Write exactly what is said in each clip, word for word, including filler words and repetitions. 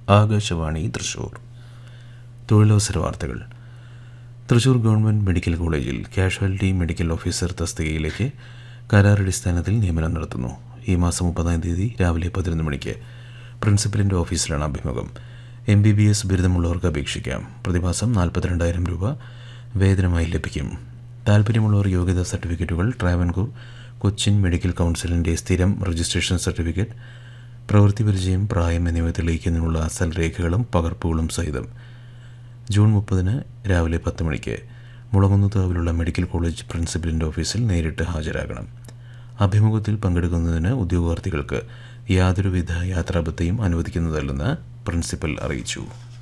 ആകാശവാണി തൃശൂർ. തൊഴിലവസര വാർത്തകൾ. Thrissur government medical കോളേജിൽ casualty medical officer തസ്തികയിലേക്ക് കരാറടിസ്ഥാനത്തിൽ നിയമനം നടത്തുന്നു. ഈ മാസം മുപ്പതാം തീയതി രാവിലെ പതിനൊന്ന് മണിക്ക് പ്രിൻസിപ്പലിൻ്റെ ഓഫീസിലാണ് അഭിമുഖം. എം ബി ബി എസ് ബിരുദമുള്ളവർക്ക് അപേക്ഷിക്കാം. പ്രതിമാസം നാൽപ്പത്തിരണ്ടായിരം രൂപ വേതനമായി ലഭിക്കും. താൽപ്പര്യമുള്ളവർ യോഗ്യതാ സർട്ടിഫിക്കറ്റുകൾ, ട്രാവൻകൂർ കൊച്ചിൻ മെഡിക്കൽ കൗൺസിലിൻ്റെ സ്ഥിരം രജിസ്ട്രേഷൻ സർട്ടിഫിക്കറ്റ്, പ്രവൃത്തി പരിചയം, പ്രായം എന്നിവ തെളിയിക്കുന്നതിനുള്ള അസൽ രേഖകളും പകർപ്പുകളും സഹിതം ജൂൺ മുപ്പതിന് രാവിലെ പത്ത് മണിക്ക് മുളകുന്നത്താവിലുള്ള മെഡിക്കൽ കോളേജ് പ്രിൻസിപ്പലിൻ്റെ ഓഫീസിൽ നേരിട്ട് ഹാജരാകണം. അഭിമുഖത്തിൽ പങ്കെടുക്കുന്നതിന് ഉദ്യോഗാർത്ഥികൾക്ക് യാതൊരുവിധ യാത്രാബത്തയും അനുവദിക്കുന്നതല്ലെന്ന് പ്രിൻസിപ്പൽ അറിയിച്ചു.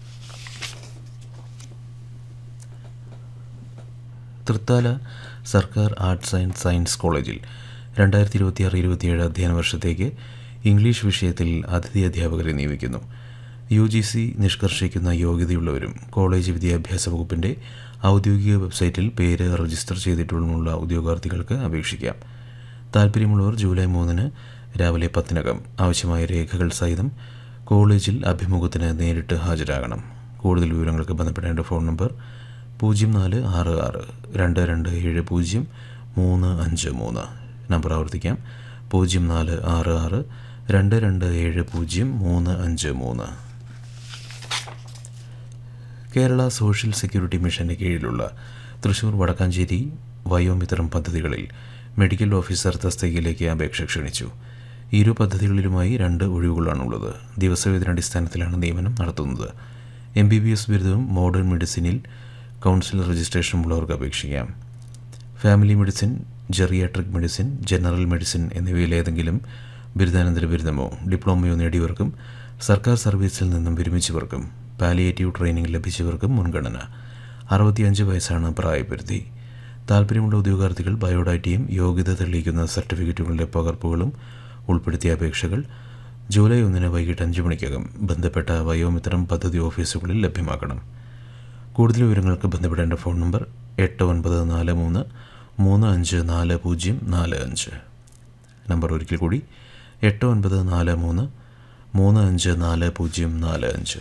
തൃത്താല സർക്കാർ ആർട്സ് ആൻഡ് സയൻസ് കോളേജിൽ രണ്ടായിരത്തി ഇരുപത്തിയാറ് ഇരുപത്തിയേഴ് അധ്യയന വർഷത്തേക്ക് ഇംഗ്ലീഷ് വിഷയത്തിൽ അതിഥി അധ്യാപകരെ നിയമിക്കുന്നു. യു ജി സി നിഷ്കർഷിക്കുന്ന യോഗ്യതയുള്ളവരും കോളേജ് വിദ്യാഭ്യാസ വകുപ്പിൻ്റെ ഔദ്യോഗിക വെബ്സൈറ്റിൽ പേര് രജിസ്റ്റർ ചെയ്തിട്ടുള്ള ഉദ്യോഗാർത്ഥികൾക്ക് അപേക്ഷിക്കാം. താൽപ്പര്യമുള്ളവർ ജൂലൈ മൂന്നിന് രാവിലെ പത്തിനകം ആവശ്യമായ രേഖകൾ സഹിതം കോളേജിൽ അഭിമുഖത്തിന് നേരിട്ട് ഹാജരാകണം. കൂടുതൽ വിവരങ്ങൾക്ക് ബന്ധപ്പെടേണ്ട ഫോൺ നമ്പർ പൂജ്യം നാല് ആറ് ആറ് രണ്ട് രണ്ട് ഏഴ് പൂജ്യം മൂന്ന് അഞ്ച് മൂന്ന്. നമ്പർ ആവർത്തിക്കാം: പൂജ്യം നാല് ആറ് ആറ് രണ്ട് രണ്ട് ഏഴ് പൂജ്യം മൂന്ന് അഞ്ച് മൂന്ന്. കേരള സോഷ്യൽ സെക്യൂരിറ്റി മിഷന് കീഴിലുള്ള തൃശൂർ വടക്കാഞ്ചേരി വയോമിത്രം പദ്ധതികളിൽ മെഡിക്കൽ ഓഫീസർ തസ്തികയിലേക്ക് അപേക്ഷ ക്ഷണിച്ചു. ഇരു പദ്ധതികളിലുമായി രണ്ട് ഒഴിവുകളാണുള്ളത്. ദിവസവേതനാടിസ്ഥാനത്തിലാണ് നിയമനം നടത്തുന്നത്. എം ബി ബി എസ് ബിരുദവും മോഡേൺ മെഡിസിനിൽ കൗൺസിൽ രജിസ്ട്രേഷനുമുള്ളവർക്ക് അപേക്ഷിക്കാം. Family medicine, geriatric medicine, general medicine എന്നിവയിലേതെങ്കിലും ബിരുദാനന്തര ബിരുദമോ ഡിപ്ലോമയോ നേടിയവർക്കും സർക്കാർ സർവീസിൽ നിന്നും വിരമിച്ചവർക്കും പാലിയേറ്റീവ് ട്രെയിനിങ് ലഭിച്ചവർക്കും മുൻഗണന. അറുപത്തിയഞ്ച് വയസ്സാണ് പ്രായപരിധി. താൽപ്പര്യമുള്ള ഉദ്യോഗാർത്ഥികൾ ബയോഡാറ്റയും യോഗ്യത തെളിയിക്കുന്ന സർട്ടിഫിക്കറ്റുകളുടെ പകർപ്പുകളും ഉൾപ്പെടുത്തിയ അപേക്ഷകൾ ജൂലൈ ഒന്നിന് വൈകിട്ട് അഞ്ച് മണിക്കകം ബന്ധപ്പെട്ട വയോമിത്രം പദ്ധതി ഓഫീസുകളിൽ ലഭ്യമാക്കണം. കൂടുതൽ വിവരങ്ങൾക്ക് ബന്ധപ്പെടേണ്ട ഫോൺ നമ്പർ എട്ട് ഒൻപത് നാല് മൂന്ന് മൂന്ന് അഞ്ച് നാല് പൂജ്യം നാല് അഞ്ച്. നമ്പർ ഒരിക്കൽ കൂടി: എട്ട് ഒൻപത് നാല് മൂന്ന് മൂന്ന് അഞ്ച് നാല് പൂജ്യം നാല് അഞ്ച്.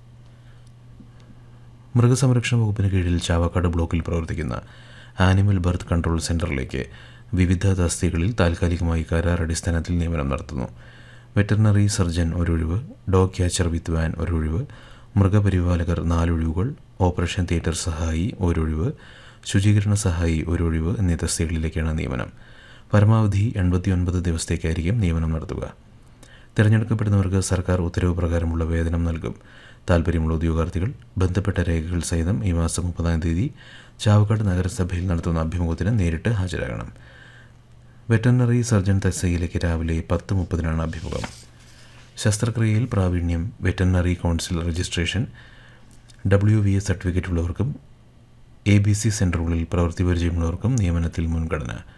മൃഗസംരക്ഷണ വകുപ്പിന് കീഴിൽ ചാവക്കാട് ബ്ലോക്കിൽ പ്രവർത്തിക്കുന്ന ആനിമൽ ബർത്ത് കൺട്രോൾ സെൻ്ററിലേക്ക് വിവിധ തസ്തികകളിൽ താൽക്കാലികമായി കരാർ അടിസ്ഥാനത്തിൽ നിയമനം നടത്തുന്നു. വെറ്ററിനറി സർജൻ ഒരൊഴിവ്, ഡോഗ് ക്യാച്ചർ വിത്ത് വാൻ ഒരൊഴിവ്, മൃഗപരിപാലകർ നാലൊഴിവുകൾ, ഓപ്പറേഷൻ തിയേറ്റർ സഹായി ഒരൊഴിവ്, ശുചീകരണ സഹായി ഒരൊഴിവ് എന്നീ തസ്തികകളിലേക്കാണ് നിയമനം. പരമാവധി എൺപത്തി ഒൻപത് ദിവസത്തേക്കായിരിക്കും നിയമനം നടത്തുക. തിരഞ്ഞെടുക്കപ്പെടുന്നവർക്ക് സർക്കാർ ഉത്തരവ് പ്രകാരമുള്ള വേതനം നൽകും. താൽപ്പര്യമുള്ള ഉദ്യോഗാർത്ഥികൾ ബന്ധപ്പെട്ട രേഖകൾ സഹിതം ഈ മാസം മുപ്പതാം തീയതി ചാവക്കാട് നഗരസഭയിൽ നടത്തുന്ന അഭിമുഖത്തിന് നേരിട്ട് ഹാജരാകണം. വെറ്ററിനറി സർജൻ തസ്തികയിലേക്ക് രാവിലെ പത്ത് മുപ്പതിനാണ് അഭിമുഖം. ശസ്ത്രക്രിയയിൽ പ്രാവീണ്യം, veterinary council registration, W V A certificate ഉള്ളവർക്കും എ ബി സി സെൻ്ററുകളിൽ പ്രവൃത്തി പരിചയമുള്ളവർക്കും നിയമനത്തിൽ മുൻഗണന.